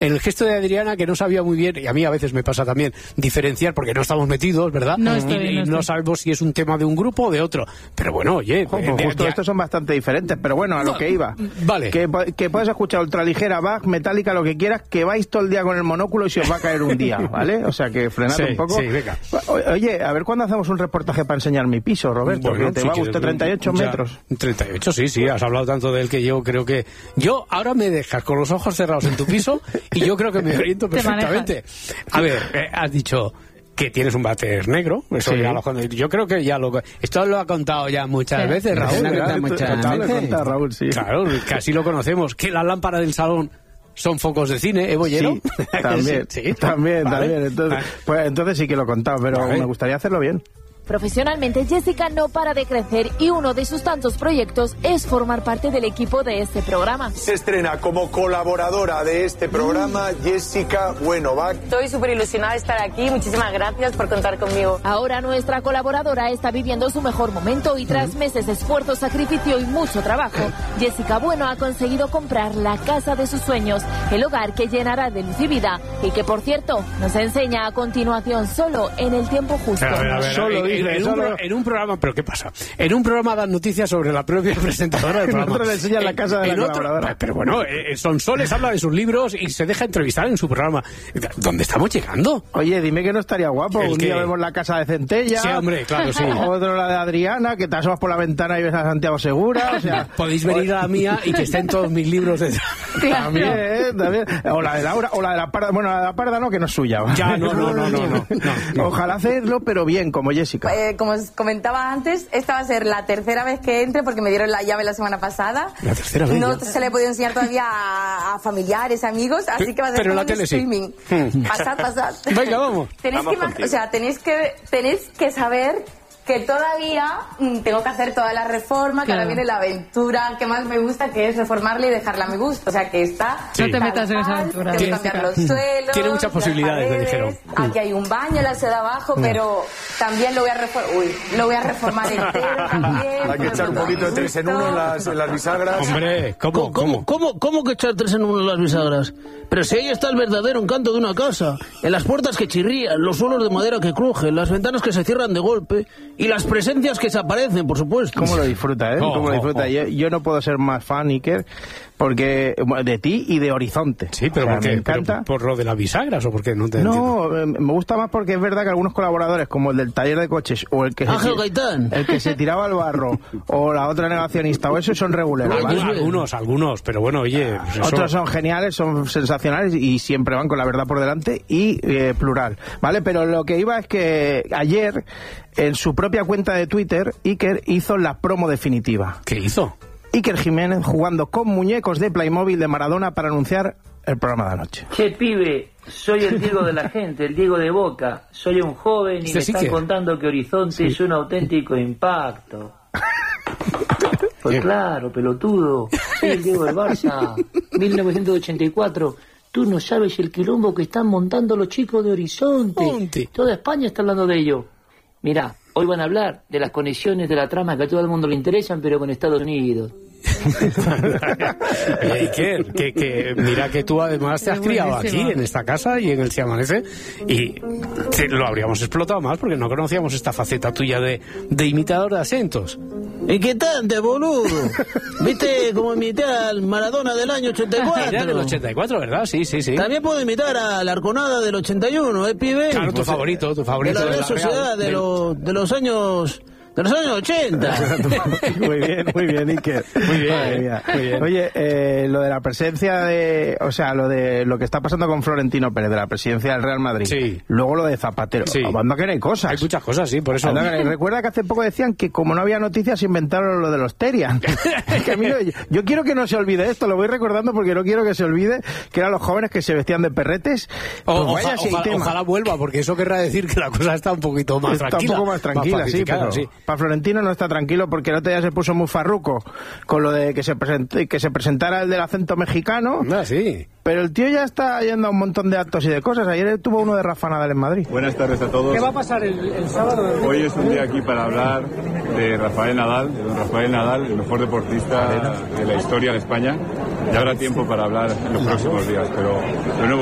el gesto de Adriana, que no sabía muy bien, y a mí a veces me pasa también, diferenciar, porque no estamos metidos, ¿verdad? No sabemos si es un tema de un grupo o de otro. Pero bueno, oye... justo estos son bastante diferentes, pero bueno, a lo que iba. Vale. Que puedes escuchar ultraligera, Bach, Metallica, lo que quieras, que vais todo el día con el monóculo y se os va a caer un día, ¿vale? O sea, que frenad un poco. Sí, venga. Oye, a ver cuándo hacemos un reportaje para enseñar mi piso, Roberto, bueno, que te va a gustar 38 metros. 38, sí, has hablado tanto de él que yo creo que... Yo ahora me dejas con los ojos cerrados en tu piso y yo creo que me oriento perfectamente. A ver, has dicho que tienes un váter negro, eso ya yo creo que ya esto lo ha contado ya muchas veces, Raúl. Raúl, sí. Claro, casi lo conocemos, que la lámpara del salón son focos de cine, Bollero. Sí, también. Entonces sí que lo he contado, pero me gustaría hacerlo bien. Profesionalmente, Jessica no para de crecer y uno de sus tantos proyectos es formar parte del equipo de este programa. Se estrena como colaboradora de este programa Jessica Bueno-Bach. Estoy súper ilusionada de estar aquí, muchísimas gracias por contar conmigo. Ahora nuestra colaboradora está viviendo su mejor momento y tras meses de esfuerzo, sacrificio y mucho trabajo, Jessica Bueno ha conseguido comprar la casa de sus sueños, el hogar que llenará de luz y vida y que, por cierto, nos enseña a continuación solo en el tiempo justo. En un programa, ¿pero qué pasa? En un programa dan noticias sobre la propia presentadora del programa. En otro le enseñan la casa de la colaboradora. Pero bueno, Sonsoles habla de sus libros y se deja entrevistar en su programa. ¿Dónde estamos llegando? Oye, dime que no estaría guapo. Un día vemos la casa de Centella. Sí, hombre, claro, sí. Otro la de Adriana, que te asomas por la ventana y ves a Santiago Segura. O sea, podéis venir a la mía y que estén todos mis libros de... También. O la de Laura, o la de la Parda. Bueno, la de la Parda no, que no es suya. Ya, no. Ojalá hacerlo, pero bien, como Jessica. Como os comentaba antes, esta va a ser la tercera vez que entre porque me dieron la llave la semana pasada. ¿La tercera vez? No se le he podido enseñar todavía a familiares, amigos, así que va a ser pero un streaming. Sí. Pasad. Venga, vamos. Tenéis que saber que todavía tengo que hacer toda la reforma, que ahora viene la aventura que más me gusta, que es reformarla y dejarla a mi gusto. O sea, que está... No te metas en esa aventura. Tengo que cambiar los suelos. Tiene muchas posibilidades, me dijeron. Aquí hay un baño, la de abajo, pero también lo voy a reformar entero también. Hay que echar un poquito de 3 en 1 en las bisagras. Hombre, ¿Cómo que echar 3 en 1 en las bisagras? Pero si ahí está el verdadero encanto de una casa. En las puertas que chirrían, los suelos de madera que crujen, las ventanas que se cierran de golpe y las presencias que se aparecen, por supuesto. ¿Cómo lo disfruta, ¿Cómo lo disfruta? Yo no puedo ser más fan, Iker, porque de ti y de Horizonte. Sí, pero ¿por qué? Me encanta. ¿Por lo de las bisagras o por qué? No me gusta más porque es verdad que algunos colaboradores, como el del taller de coches o el que se tiraba al barro o la otra negacionista o eso, son regulares. Algunos, pero bueno, oye... Pues otros son geniales, son sensacionales y siempre van con la verdad por delante y plural, ¿vale? Pero lo que iba es que ayer, en su propia cuenta de Twitter, Iker hizo la promo definitiva. ¿Qué hizo? Iker Jiménez jugando con muñecos de Playmobil de Maradona para anunciar el programa de anoche. Che, pibe, soy el Diego de la gente, el Diego de Boca. Soy un joven y me están contando que Horizonte es un auténtico impacto. Pues claro, pelotudo. Soy el Diego del Barça. 1984. Tú no sabes el quilombo que están montando los chicos de Horizonte. Toda España está hablando de ello. Mirá, hoy van a hablar de las conexiones de la trama que a todo el mundo le interesan, pero con Estados Unidos. Que mira que tú además te has criado aquí en esta casa y en el Si Amanece y lo habríamos explotado más porque no conocíamos esta faceta tuya de imitador de acentos. ¿Y qué tanto, boludo? ¿Viste cómo imité al Maradona del año 84? Era del 84, ¿verdad? Sí. También puedo imitar a la Arconada del 81, pibe? Claro, tu favorito. De la Real Sociedad de los años... De los años 80. Muy bien, Iker. Muy bien. Oye, lo de la presencia lo que está pasando con Florentino Pérez, de la presidencia del Real Madrid. Sí. Luego lo de Zapatero. Sí. Anda que no hay cosas. Hay muchas cosas, sí, por eso. Recuerda que hace poco decían que como no había noticias inventaron lo de los Terian. Que a mí yo quiero que no se olvide esto, lo voy recordando porque no quiero que se olvide que eran los jóvenes que se vestían de perretes. Ojalá vuelva, porque eso querrá decir que la cosa está un poquito más tranquila. Está un poco más tranquila, sí, pero sí. Para Florentino no está tranquilo porque el otro día se puso muy farruco con lo de que se presentara el del acento mexicano. Sí. Pero el tío ya está yendo a un montón de actos y de cosas. Ayer tuvo uno de Rafa Nadal en Madrid. Buenas tardes a todos. ¿Qué va a pasar el sábado? Hoy es un día aquí para hablar de Rafael Nadal, el mejor deportista de la historia de España. Ya habrá tiempo para hablar en los próximos días, pero de nuevo